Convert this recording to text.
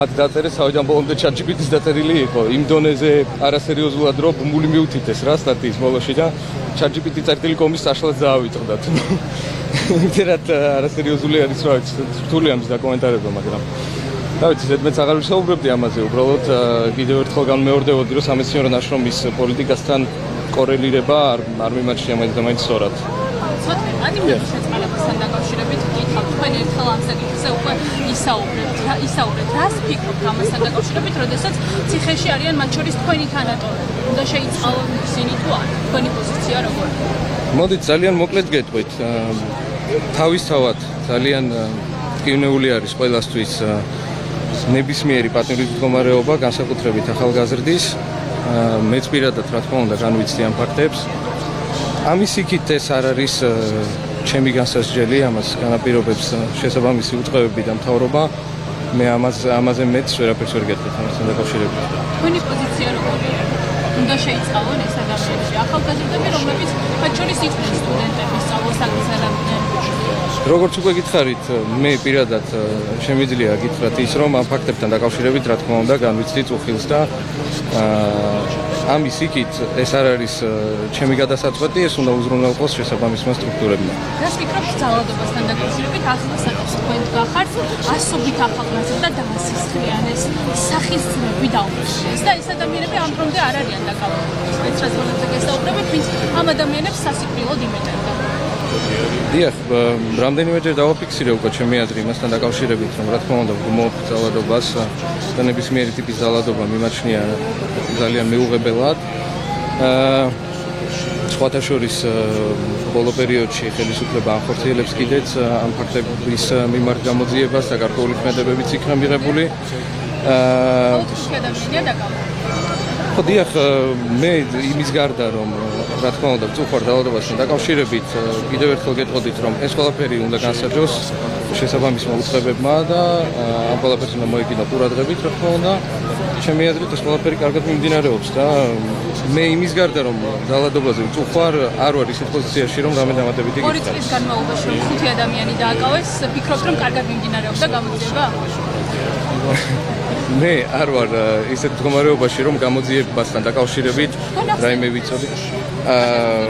დაწერეს თავიდან ბოლომდე ChatGPT-ს დაწერილი იყო იმ დონეზე არასერიოზულად რომ ბუმბული მიუთითეს რა სტატიის ბოლოში და ChatGPT წერტილი კომის საშლად დაავიწყდათ. იმდენად არასერიოზული არის რა ვიცი რთული ამის დაკომენტარება მაგრამ რა ვიცი ზედმეტს აღარ ვისაუბრებდი ამაზე უბრალოდ კიდევ ერთხელ განმეორდებოდი რომ სამეცნიერო ნაშრომის პოლიტიკასთან კორელირება არ მიმაჩნია მაინც სწორად. ადამიანის შეწყალებასთან დაკავშირებით გითხავთ, თქვენ ერთხელ ამ საკითხზე უკვე ისაუბრეთ. რას ფიქრობთ ამასთან დაკავშირებით, როდესაც ციხეში არიან მათ შორის თქვენი თანატორები? უნდა შეიწყალონ ისინი თუ არა? თქვენი პოზიცია როგორია? მოდით ძალიან მოკლედ გეტყვით. თავისთავად ძალიან მტკივნეული არის ყველასთვის ნებისმიერი პატიმრობის მდგომარეობა, განსაკუთრებით ახალგაზრდის. მეც პირადად რა თქმა უნდა განვიცდი ამ ფაქტებს. ამის იქით ეს არ არის ჩემი განსაზღვრელი, ამას განაპირობებს შესაბამისი უწყებები და მთავრობა. მე ამაზე მეც ვერაფერს ვერ გეტყვით ამასთან დაკავშირებით. თქვენი პოზიცია როგორია? უნდა შეიწყალონ ეს ადამიანები, ახალგაზრდები, რომლებიც მათ შორის იყვნენ სტუდენტები, სწავლას აგრძელებდნენ. როგორც უკვე გითხარით, მე პირადად შემიძლია გითხრათ ის, რომ ამ ფაქტებთან დაკავშირებით, რა თქმა უნდა, განვიცდი წუხილს და ამის იქით ეს არ არის ჩემი გადასაწყვეტი, ეს უნდა უზრუნველყოს შესაბამისმა სტრუქტურებმა. რას ფიქრობთ ძალადობასთან დაკავშირებით? ახალსაკავს თქვენ გახართ, ასობით ახალგაზრდა დაასისხლიანეს, სახისმები დაუშვეს და ეს ადამიანები ამ დრომდე არ არიან დაკავებული. სპეცრაზონებზე გესაუბრებით, ვინც ამ ადამიანებს სასიკვდილოდ იმეჭებდა. დიახ, რამდენიმეჯერ დავაფიქსირე უკვე ჩემი აზრი იმასთან დაკავშირებით, რომ რა თქმა უნდა ვგმობ ძალადობას და ნებისმიერი ტიპის ძალადობა მიმაჩნია ძალიან მეუღებელად. სხვათა შორის ბოლო პერიოდში ხელისუფლება ახორციელებს კიდეც ამ ფაქტების მიმართ გამოძიებას და გარკვეული ქმედებებიც იქნა მიღებული. ხო დიახ, მე იმის გარდა რომ რა თქმა უნდა ვწუხარ ძალადობასთან დაკავშირებით კიდევ ერთხელ გეტყოდით რომ ეს ყველაფერი უნდა განსაჯოს შესაბამისმა უწყებებმა და ამ ყველაფერს უნდა მოეკიდა ყურადღებით რა თქმა უნდა ჩემი აზრით ეს ყველაფერი კარგად მიმდინარეობს და მე იმის გარდა რომ ძალადობაზე ვწუხარ არ ვარ ისეთ პოზიციაში რომ რამე დამატებითი გიქცევ. 2 წლის განმავლობაში რომ 5 ადამიანი დააკავეს, ფიქრობთ რომ კარგად მიმდინარეობდა გამოძიება? მე არ ვარ ისეთ მდგომარეობაში რომ გამოძიებასთან დაკავშირებით რაიმე ვიცოდი.